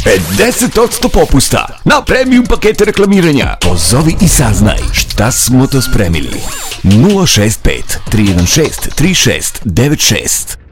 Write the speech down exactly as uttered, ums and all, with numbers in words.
pedeset posto popusta na premium pakete reklamiranja. Pozovi i saznaj šta smo to spremili. nula šest pet tri jedan šest tri šest devet šest